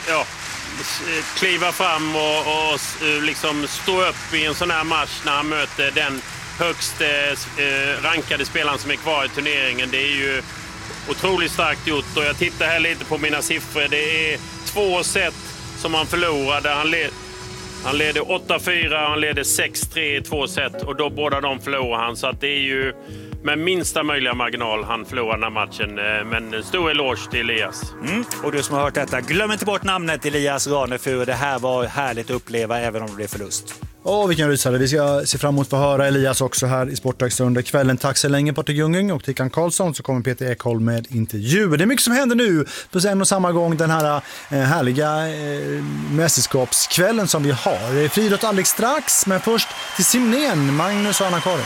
kliva fram och liksom stå upp i en sån här match när han möter den högst rankade spelaren som är kvar i turneringen. Det är ju otroligt starkt gjort, och jag tittar här lite på mina siffror. Det är 2 set som han förlorade. Han leder 8-4, han leder 6-3 i 2 set, och då båda de förlorar han. Så att det är ju med minsta möjliga marginal han förlorar den här matchen. Men en stor eloge till Elias. Och du som har hört detta, glöm inte bort namnet Elias Ranefur. Det här var härligt att uppleva även om det blev förlust. Vilken rysare. Vi ska se fram emot att få höra Elias också här i Sportextra under kvällen. Tack så länge Patrik Ljunggren och Tickan Karlsson, så kommer Peter Ekholm med intervjuer. Det är mycket som händer nu på en och samma gång den här härliga mästerskapskvällen som vi har. Det är friidrott alldeles strax, men först till simningen, Magnus och Anna-Karin.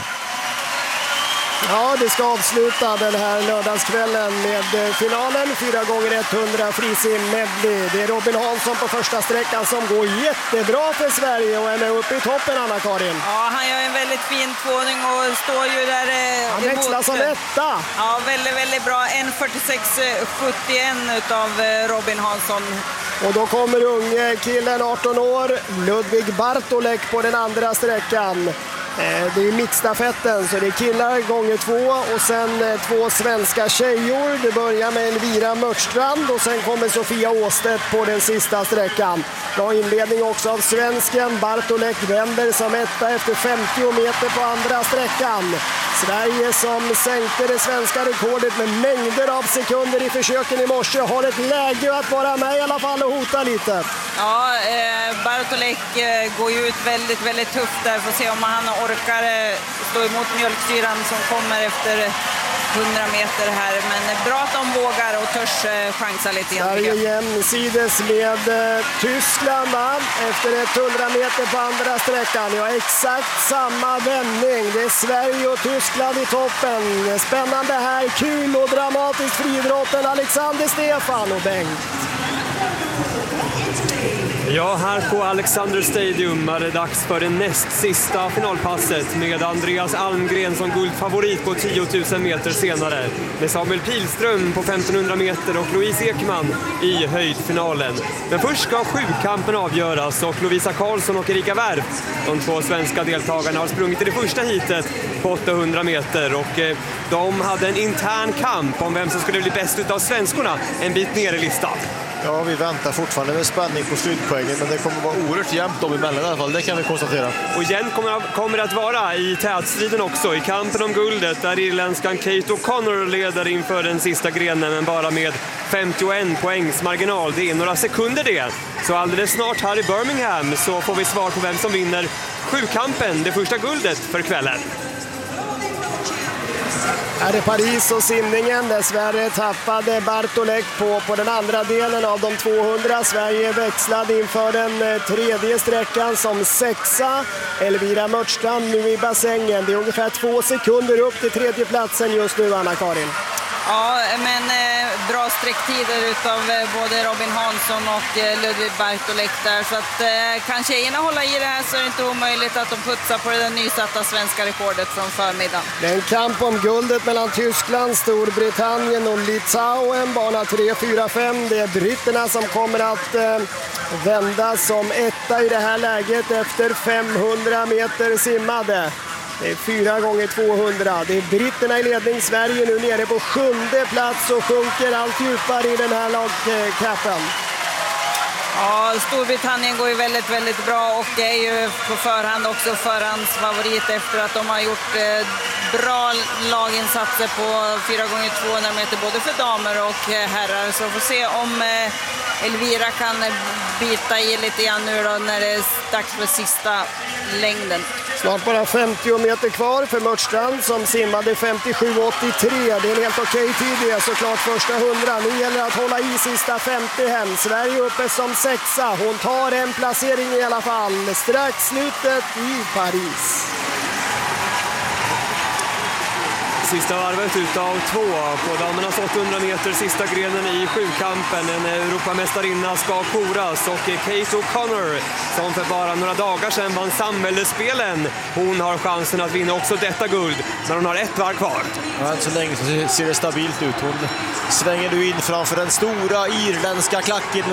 Ja, det ska avsluta den här lördagskvällen med finalen 4x100 frisim medley. Det är Robin Hansson på första sträckan som går jättebra för Sverige och är med uppe i toppen, Anna-Karin. Ja, han gör en väldigt fin tvåning och står ju där. Han växlar som etta. Ja, väldigt, väldigt bra. 1:46,71 utav Robin Hansson. Och då kommer unge killen, 18 år, Ludvig Bartolek på den andra sträckan. Det är mixstafetten, så det är killar gånger 2 och sen 2 svenska tjejor. Det börjar med Elvira Mörtstrand och sen kommer Sofia Åstedt på den sista sträckan. Bra inledning också av svensken. Bartolek vänder som etta efter 50 meter på andra sträckan. Sverige som sänkte det svenska rekordet med mängder av sekunder i försöken i morse har ett läge att vara med i alla fall och hota lite. Ja, Bartolek går ju ut väldigt, väldigt tufft där. Får se om han orkar stå emot mjölksyran som kommer efter 100 meter här. Men bra att de vågar och törs chansa lite grann. Sverige jämsides med Tyskland efter 100 meter på andra sträckan. Ja, exakt samma vändning. Det är Sverige och Tyskland i toppen. Spännande här, kul och dramatiskt friidrotten. Alexander, Stefan och Bengt. Ja, här på Alexander Stadium är det dags för det näst sista finalpasset med Andreas Almgren som guldfavorit på 10 000 meter senare. Med Samuel Pilström på 1500 meter och Louise Ekman i höjdfinalen. Men först ska sjukampen avgöras och Lovisa Karlsson och Erika Wärf, de 2 svenska deltagarna, har sprungit i det första hitet på 800 meter. Och de hade en intern kamp om vem som skulle bli bäst utav svenskorna en bit ner i listan. Ja, vi väntar fortfarande med spänning på slutpoängen, men det kommer vara oerhört jämnt dem emellan i alla fall, det kan vi konstatera. Och igen kommer det att vara i tätstriden också, i kampen om guldet, där irländskan Kate O'Connor leder inför den sista grenen, men bara med 51 poängs marginal. Det är några sekunder det. Så alldeles snart här i Birmingham så får vi svar på vem som vinner sjukampen, det första guldet för kvällen. Här är Paris och simningen. Dessvärre tappade Bartolek på den andra delen av de 200. Sverige växlade inför den tredje sträckan som 6:a. Elvira Mörtstrand nu i bassängen. Det är ungefär 2 sekunder upp till tredje platsen just nu, Anna-Karin. Ja, men bra sträcktider utav både Robin Hansson och Ludvig Bartolek där. Så att kan tjejerna hålla i det här så är det inte omöjligt att de putsar på det nysatta svenska rekordet från förmiddagen. Det är en kamp om guldet mellan Tyskland, Storbritannien och Litauen. Bana 3, 4, 5. Det är britterna som kommer att vända som etta i det här läget efter 500 meter simmade. Det är 4x200. Det är britterna i ledning. Sverige nu nere på 7:e plats och sjunker allt djupare i den här lagkappen. Ja, Storbritannien går ju väldigt, väldigt bra och är ju på förhand också förhandsfavorit efter att de har gjort bra laginsatser på 4x200 meter både för damer och herrar. Så får se om Elvira kan byta i lite grann nu då när det är dags för sista längden. Snart bara 50 meter kvar för Mörtstrand som simmade 57,83. Det är en helt okej tid det, såklart första 100. Nu gäller det att hålla i sista 50 hem. Sverige uppe som 6:a. Hon tar en placering i alla fall. Strax slutet i Paris. Sista varvet utav 2 på damernas 800 meter, sista grenen i sjukampen. En Europamästarinna ska koras och Kate O'Connor som för bara några dagar sedan vann samhällsspelen. Hon har chansen att vinna också detta guld när hon har ett varv kvar. Ja, än så länge så ser det stabilt ut. Hon svänger nu in framför den stora irländska klacken